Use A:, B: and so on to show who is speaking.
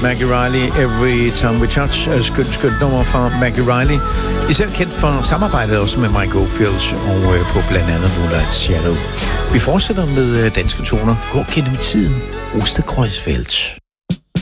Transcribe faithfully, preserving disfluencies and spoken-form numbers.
A: Maggie Riley, Every Time We Touch. Skønt, skønt nummer fra Maggie Riley. Især kendt for samarbejdet også med Mike Oldfield og øh, på blandt andet Moonlight Shadow. Vi fortsætter med øh, danske toner. Gå gennem tiden. Ostekreuzfeldt.